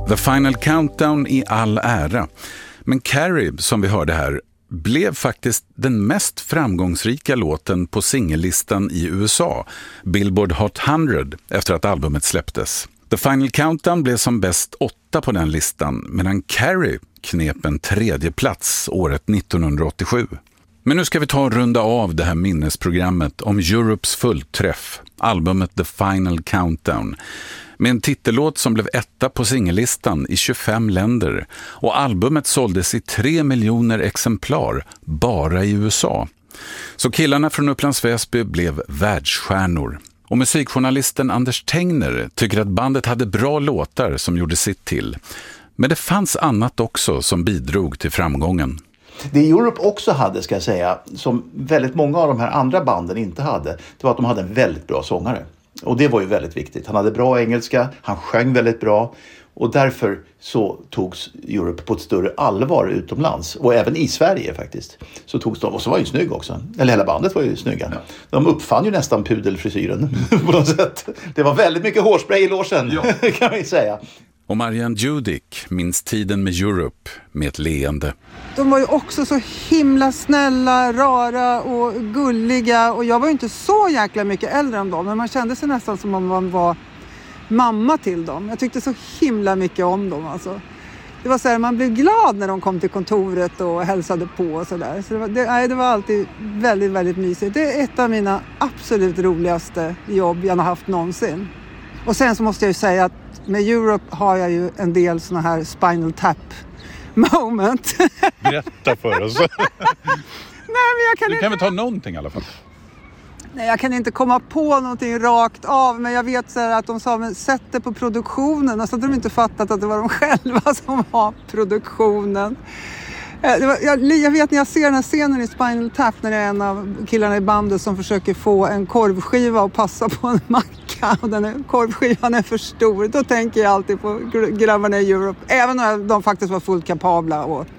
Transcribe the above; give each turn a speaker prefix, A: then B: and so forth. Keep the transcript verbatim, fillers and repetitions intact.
A: The Final Countdown i all ära. Men Carrie, som vi hörde här, blev faktiskt den mest framgångsrika låten på singellistan i U S A, Billboard Hot hundra, efter att albumet släpptes. The Final Countdown blev som bäst åtta på den listan, medan Carrie knep en tredje plats året nittonhundraåttiosju. Men nu ska vi ta och runda av det här minnesprogrammet om Europes fullträff, albumet The Final Countdown, med en titellåt som blev etta på singellistan i tjugofem länder, och albumet såldes i tre miljoner exemplar bara i U S A. Så killarna från Upplands Väsby blev världsstjärnor. Och musikjournalisten Anders Tengner tycker att bandet hade bra låtar som gjorde sitt till. Men det fanns annat också som bidrog till framgången.
B: Det Europe också hade, ska jag säga, som väldigt många av de här andra banden inte hade, det var att de hade en väldigt bra sångare. Och det var ju väldigt viktigt. Han hade bra engelska, han sjöng väldigt bra. Och därför så togs Europe på ett större allvar utomlands. Och även i Sverige faktiskt. Så togs de, och så var ju snygg också. Eller hela bandet var ju snygga. Ja. De uppfann ju nästan pudelfrisyren på något sätt. Det var väldigt mycket hårspray i låsen, ja. Kan vi säga.
A: Och Marianne Judick minns tiden med Europe med ett leende.
C: De var ju också så himla snälla, rara och gulliga. Och jag var ju inte så jäkla mycket äldre än dem. Men man kände sig nästan som om man var mamma till dem. Jag tyckte så himla mycket om dem. Alltså. Det var så här, man blev glad när de kom till kontoret och hälsade på och sådär. Så det var, det, nej, det var alltid väldigt, väldigt mysigt. Det är ett av mina absolut roligaste jobb jag har haft någonsin. Och sen så måste jag ju säga att med Europe har jag ju en del såna här Spinal Tap moment.
A: Berätta för oss.
C: Nej, men jag kan
A: du
C: inte...
A: kan väl ta någonting i alla fall.
C: Nej, jag kan inte komma på någonting rakt av. Men jag vet så här att de sa, men sätt det på produktionen. Och så hade de inte fattat att det var de själva som var produktionen. Det var, jag, jag vet när jag ser den här scenen i Spinal Tap, när det är en av killarna i bandet som försöker få en korvskiva och passa på en macka, och den är, korvskivan är för stor. Då tänker jag alltid på grabbarna i Europe, även när de faktiskt var fullt kapabla och